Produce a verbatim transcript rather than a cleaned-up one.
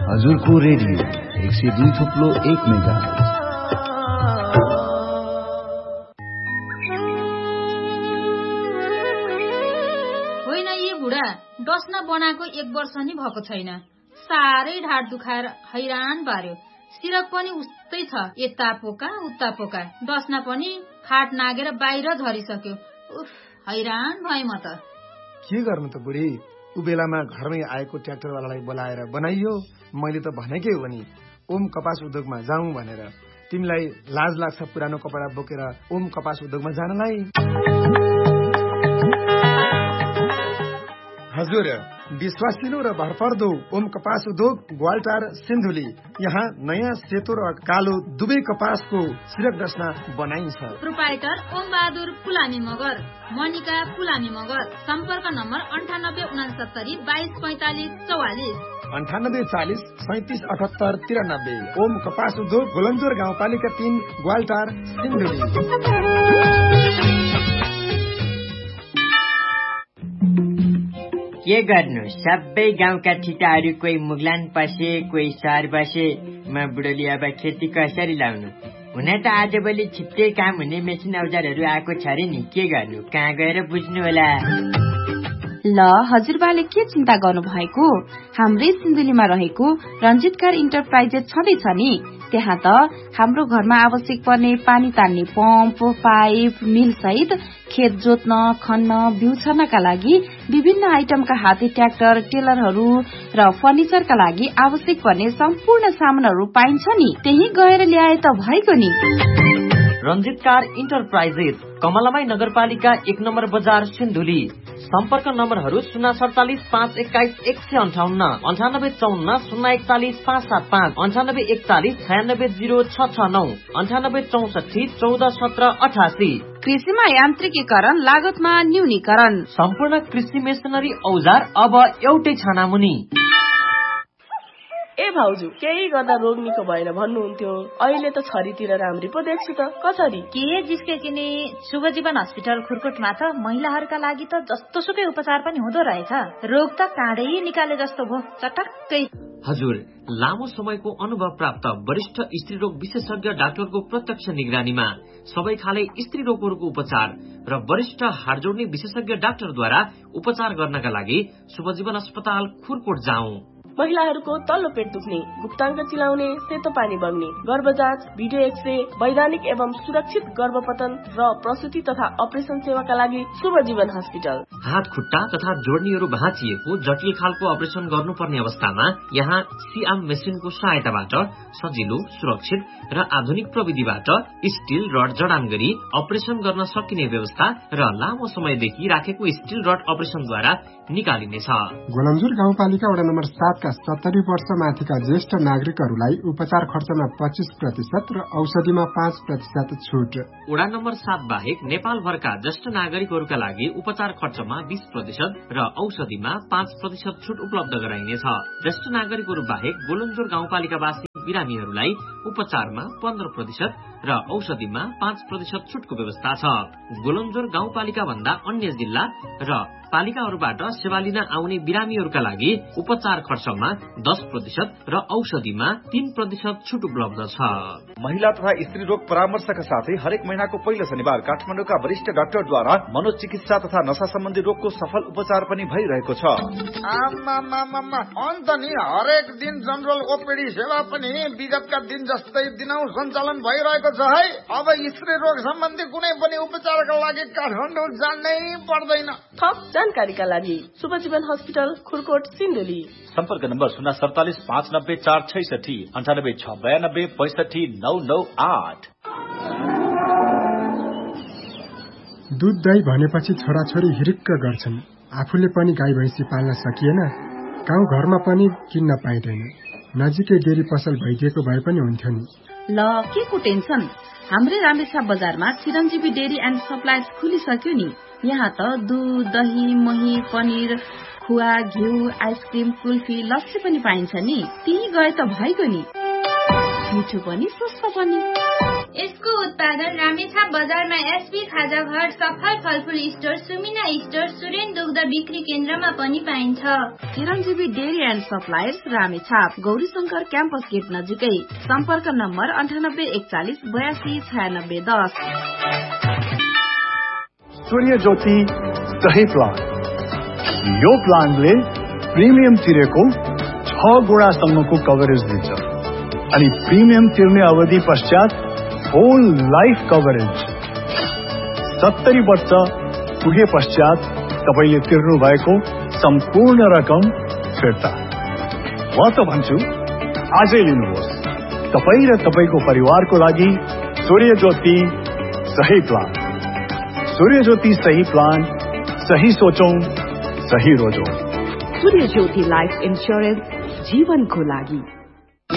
हजुरको रेडियो एक सय दुई थुप्लो एक मेगाहर्ज। होइन यी बुढा डस्ना बनाएको एक वर्ष नि भएको छैन। साह्रै ढाड दुखाएर हैरान पार्यो। सिरक पनि उस्तै छ, यता पोका उता पोका। डस्ना पनि खाट नागेर बाहिर झरिसक्यो। उफ, हैरान भए म त। के गर्नु त बुढी, उ बेलामा घरमै आएको ट्र्याक्टरवालालाई बोलाएर बनाइयो। मैले त भनेकै हो नि ओम कपास उद्योगमा जाउँ भनेर। तिमीलाई लाज लाग्छ पुरानो कपडा बोकेर ओम कपास उद्योगमा जानलाई? हजुर, विश्वासिलो र भरपर्दो ओम कपास उद्योग ग्वालटार सिन्धुली। यहाँ नयाँ सेतो र कालो दुवै कपासको सिरक डस्ना बनाइन्छ। प्रोपाइटर ओम बहादुर पुलामी मगर, मनिका पुलामी मगर। सम्पर्क नम्बर अन्ठानब्बे उनासत्तरी बाइस पैंतालिस चौवालिस, अन्ठानब्बे चालिस सैतिस अठहत्तर तिरानब्बे। ओम कपास उद्योग गोलन्जोर गाउँपालिका तीन ग्वालटार सिन्धुली। के गर्नु, सबै गाउँका ठिटाहरू कोही मुगलान पसे, कोही सहर बसे। म बुढोली अब खेती कसरी लाउनु? हुन त आजभोलि छिट्टै काम हुने मेसिन औजारहरू आएको छ रे नि। के गर्नु, कहाँ गएर बुझ्नु होला? ल हजुरबाले के चिन्ता गर्नु भएको? हाम्रै सिन्धुलीमा रहेको रञ्जितकार इन्टरप्राइजेस छँदैछ नि। त्यहाँ त हाम्रो घरमा आवश्यक पर्ने पानी तान्ने पम्प, पाइप, मिल सहित खेत जोत्न, खन्न, बिउ छर्नका लागि विभिन्न आइटमका हाते ट्र्याक्टर, टेलरहरू र फर्निचरका लागि आवश्यक पर्ने सम्पूर्ण सामानहरू पाइन्छ नि। त्यही गएर ल्याए त भएको नि। रञ्जितकार इन्टरप्राइजेस, कमलामाई नगरपालिका एक नम्बर बजार सिन्धुली। सम्पर्क नम्बरहरू शून्य सडचालिस पाँच एक्काइस एक सय अन्ठाउन्न, अन्ठानब्बे चौन्न शून्य एकचालिस पाँच सात पाँच, अन्ठानब्बे एकचालिस छयानब्बे जिरो छ छ नौ, अन्ठानब्बे चौसठी चौध सत्र अठासी। कृषिमा यान्त्रिकीकरण, लागतमा न्यूनीकरण, सम्पूर्ण कृषि मेसिनरी औजार अब एउटै छानामुनि। ए भाउजू, केही गर्दा रोग निको भएन भन्नुहुन्थ्यो, अहिले त छरीतिर राम्री पो देख्छु त। कसरी? के जिस्के किने शुभजीवन हस्पिटल खुरकोटमा त महिलाहरूका लागि त जस्तो सुकै उपचार पनि हुँदो रहेछ। रोग त काँडै निकाले जस्तो भो, चटक्कै। हजुर, लामो समयको अनुभव प्राप्त वरिष्ठ स्त्री रोग विशेषज्ञ डाक्टरको प्रत्यक्ष निगरानीमा सबै खाले स्त्री रोगहरूको उपचार र वरिष्ठ हाड जोड्ने विशेषज्ञ डाक्टरद्वारा उपचार गर्नका लागि शुभजीवन अस्पताल खुरकोट जाउँ। महिलाहरूको तल्लो पेट दुख्ने, गुप्ताङ्ग चिलाउने, सेतो पानी बग्ने, गर्भजाँच, भिडियो एक्सरे, वैधानिक एवं सुरक्षित गर्भपतन र प्रसुति तथा अपरेसन सेवाका लागि शुभजीवन हस्पिटल। हात खुट्टा तथा जोड्नीहरू भाँचिएको जटिल खालको अपरेसन गर्नुपर्ने अवस्थामा यहाँ सिआम मेसिनको सहायताबाट सजिलो, सुरक्षित र आधुनिक प्रविधिबाट स्टील रड जडान गरी अपरेसन गर्न सकिने व्यवस्था र लामो समयदेखि राखेको स्टील रड अपरेसनद्वारा निकालिनेछ। गोलन्जोर गाउँपालिका वडा नम्बर सात का सत्तरी वर्ष माथिका ज्येष्ठ नागरिकहरूलाई उपचार खर्चमा पच्चीस प्रतिशत र औषधिमा पाँच प्रतिशत छुट। वडा नम्बर सात बाहेक नेपालभरका ज्येष्ठ नागरिकहरूका लागि उपचार खर्चमा बीस प्रतिशत र औषधिमा पाँच प्रतिशत छुट उपलब्ध गराइनेछ। ज्येष्ठ नागरिकहरू बाहेक गोलन्जोर गाउँपालिकावासी बिरामीहरूलाई उपचारमा पन्ध्र प्रतिशत र औषधिमा पाँच प्रतिशत छुटको व्यवस्था छ। गोलन्जोर गाउँपालिका भन्दा अन्य जिल्ला र पालिकाहरूबाट सेवा लिन आउने बिरामीहरूका लागि उपचार खर्चमा दस प्रतिशत र औषधिमा तीन प्रतिशत छुट उपलब्ध छ। महिला तथा स्त्री रोग परामर्शका साथै हरेक महिनाको पहिलो शनिबार काठमाडौँका वरिष्ठ डाक्टरद्वारा मनोचिकित्सा तथा नशा सम्बन्धी रोगको सफल उपचार पनि भइरहेको छ। अन्त नि हरेक दिन जनरल ओपीडी सेवा पनि विगतका दिन जस्तै दिनौ सञ्चालन भइरहेको छ है। अब स्त्री रोग सम्बन्धी कुनै पनि उपचारका लागि काठमाडौँ जानै पर्दैन। थप जानकारीका लागि शुभजीवन हस्पिटल खुरकोट सिन्धुली। सम्पर्क नम्बर शून्य सडचालिस पाँच नब्बे चार छैसठी, अन्ठानब्बे छ बयानब्बे पैसठी नौ नौ आठ। दुध दही भनेपछि छोराछोरी हिरिक्क गर्छन्। आफूले पनि गाई भैँसी पाल्न सकिएन, गाउँ घरमा पनि किन्न पाइँदैन। नजिकै डेरी पसल भइदिएको भए पनि हुन्थ्यो नि। ल के को टेन्सन, हाम्रै रामेछाप बजारमा चिरञ्जीवी डेरी एन्ड सप्लायर्स खुलिसक्यो नि। यहाँ त दूध, दही, मही, पनिर, खुवा, घिउ, आइसक्रिम, कुल्फी, लस्सी पनि पाइन्छ नि। त्यही गए त भइगयो नि। मिठो पनि, सस्तो पनि। यसको उत्पादन रामेछाप बजारमा एसबी खाजा घर, सफल फलफुल स्टोर, सुमिना स्टोर, सुरेन दुग्ध बिक्री केन्द्रमा पनि पाइन्छ। चिरञ्जीवी dairy and suppliers Ramechhap, Gaurishankar campus get नजिकै। सम्पर्क नम्बर अन्ठानब्बे एकचालिस बयासी छयानब्बे दस। सूर्य ज्योति सही प्लान। यो प्लानले प्रिमियम तिरेको छ गुणासम्मको कभरेज दिन्छ अनि प्रिमियम तिर्ने अवधि पश्चात होल लाइफ कभरेज। सत्तरी वर्ष पुगे पश्चात तपाईले तिर्नु भएको सम्पूर्ण रकम फिर्ता। म त भन्छु आजै लिनुहोस्। तपाई र तपाईको परिवारको लागि सूर्य ज्योति सही प्लान। सूर्य ज्योति सही प्लान, सही सोचौं, सही रोजौं। सूर्य ज्योति लाइफ इन्स्योरेन्स, जीवनको लागि।